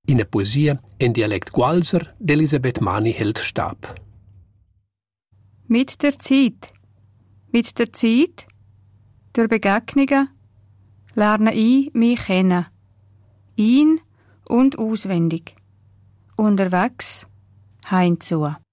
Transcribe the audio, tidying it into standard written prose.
In der Poesia in Dialekt Gualser d'Elisabeth Mani hält Stab. Mit der Zeit, durch Begegnungen, lerne ich mich kennen. Ein- und auswendig. Unterwegs, heimzu.